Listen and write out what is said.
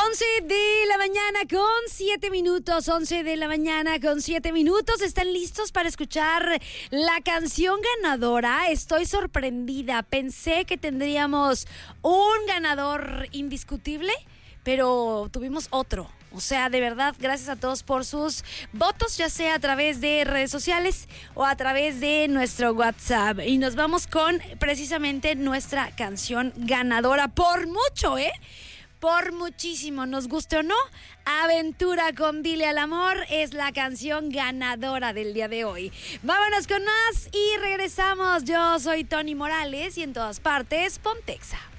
11 de la mañana con 7 minutos, 11 de la mañana con 7 minutos. ¿Están listos para escuchar la canción ganadora? Estoy sorprendida. Pensé que tendríamos un ganador indiscutible, pero tuvimos otro. O sea, de verdad, gracias a todos por sus votos, ya sea a través de redes sociales o a través de nuestro WhatsApp. Y nos vamos con precisamente nuestra canción ganadora. Por mucho, por muchísimo, nos guste o no, Aventura con Dile al Amor es la canción ganadora del día de hoy. Vámonos con más y regresamos. Yo soy Tony Morales y en todas partes, Pontexa.